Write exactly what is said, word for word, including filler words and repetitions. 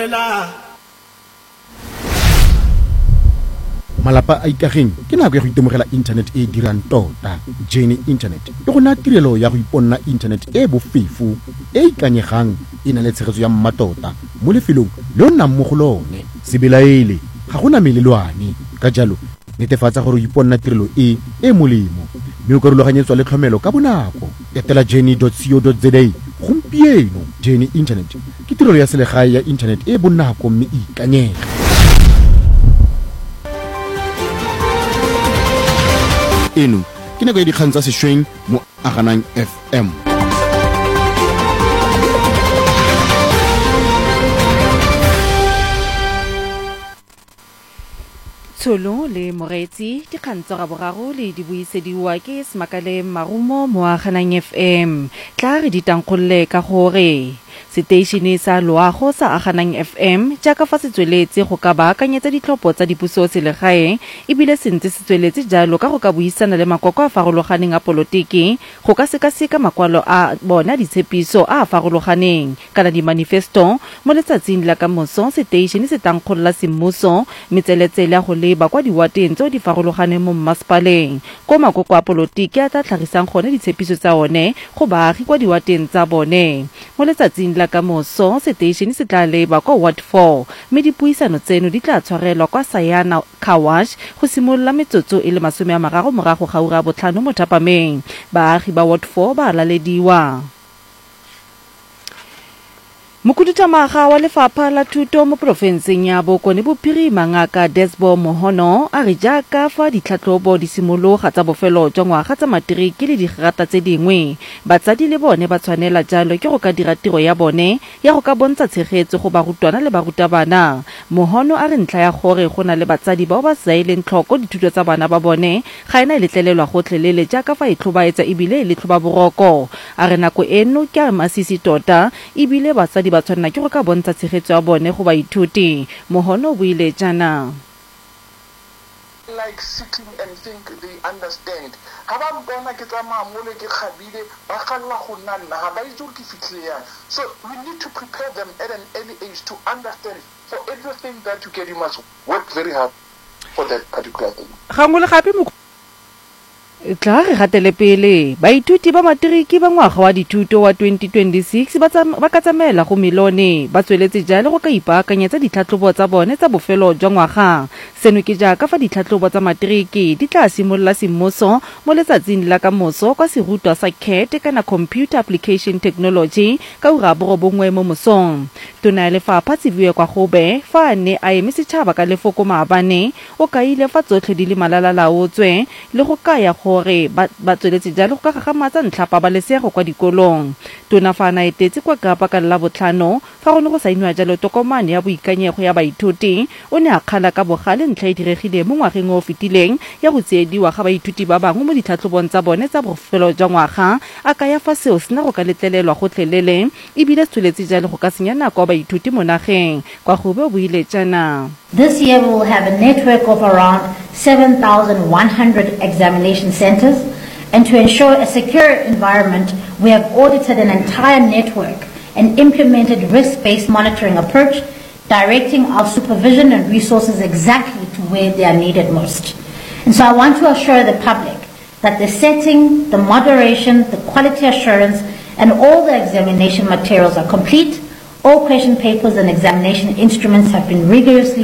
Malapa a ikageng ke nako ya go itemogela internet e dirang tota. Journey Internet e go naya tirelo ya go iponna internet e bofefo e ikanyegang e na le tshegetso ya mmatota mo lefelong le o nnang mo go lone. Se belaele ga gona melelwane, ka jalo netefatsa gore o iponna tirelo e e molemo mme o ka rulaganyetswa le tlhomelo ka bonako. Etela journey dot co dot za gompieno. Journey Internet ke tirelo ya selegae ya internet e bonako mme e ikanyega. Eno ke nako ya dikgang tsa sešweng mo Aganang F M. Tsholo le Moretsi dikgang tsa boraro le di buisediwa ke Semakale Marumo mo Aganang F M. Tla re ditangkolle ka gore seteišene sa loago sa Aganang F M jaaka fa se tsweletse go ka baakanyetsa ditlhopho tsa dipuso selegae ebile se ntse se tsweletse jalo ka go ka buisana le makoko a farologaneng a polotiki go ka sekaseka makwalo a bona ditshepiso a farologaneng kana di-manifesto mo letsatsing la kamoso. Seteišene se tangkgolola semmuso metseletsele ya go leba kwa diwateng tse di farologaneng mo mmasepaleng ko makoko a polotiki a tla tlhagisang gone ditshepiso tsa one go baagi kwa diwateng tsa bone. Mo letsatsing la kamoso seteišene se tla leba kwa Ward four mme dipuisano tseno di tla tshwarelwa kwa Sayana Kawash go simolola metsotso e le masome a mararo morago ga ura botlhano mo Thapameng. Baagi ba Ward four ba lalediwa. Mokhuduthamaga wa lefapha la thuto mo porofenseng ya Bokone Bophirima Ngaka Desbo Mohono a re jaaka fa ditlhatlhobo di simologa tsa bofelo jwa ngwaga tsa matriki le digrata tse dingwe batsadi le bone ba tshwanela jalo ke go ka dira tiro ya bone ya go ka bontsha tshegetso go barutwana le barutabana. Mohono a re ntlha ya gore go na le batsadi bao ba saileng tlhoko dithuto tsa bana ba bone ga ena e letlelelwa gotlhelele jaaka fa e tlhobaetsa ebile e le tlhoba boroko. A re nako eno ke a masisi tota ebile batsadi ba tshwanela ke go ka bontsha tshegetso ya bone go baithuti. Mohono o buile jana. Like sitting and think they understand. Ha ba bona ke tsamaya mole ke khabile ba kgalla go nna nna ha ba itse ke fitlhe yang. So we need to prepare them at an early age to understand for everything that you get you must work very hard for that particular thing. Gangole gape mo tla re gatele pele baithuti ba matriki ba ngwaga wa dithuto wa twenty twenty-six ba ka tsamela go Milone ba tsweletse jalo go ka ipaakanyetsa ditlhatlhobo tsa bone tsa bofelo jwa ngwaga. Seno ke jaaka fa ditlhatlhobo tsa matriki di tla simolola semmuso mo letsatsing la kamoso kwa serutwa sa C A T kana Computer Application Technology ka ura borobongwe mo mosong. Tona ya lefapha Tsibiwe kwa Gobe fa ne a eme setšhaba ka lefoko maabane o kaile fa tsotlhe di le malalalaotswe le go kaya gore ba tsweletse jalo go ka gagamatsa ntlha pabalesego kwa dikolong. Tona fa na etetse kwa Kapa ka la botlhano fa go ne go saenwa jalo tokomane ya boikanyego ya baithuti o ne a kgala ka bogale ntlha e diregile mo ngwageng o fetileng ya go tsiediwa ga baithuti ba bangwe mo ditlhatlhobong tsa bone tsa bofelo jwa ngwaga a kaya fa seo sena go ka letlelelwa gotlhelele ebile se tsweletse jalo go ka senya nako baithuti mo nageng. Kwa Gobe o buile jana. This year we will have a network of around seven thousand one hundred examination centers, and to ensure a secure environment, we have audited an entire network and implemented risk-based monitoring approach, directing our supervision and resources exactly to where they are needed most. And so I want to assure the public that the setting, the moderation, the quality assurance, and all the examination materials are complete. All question papers and examination instruments have been rigorously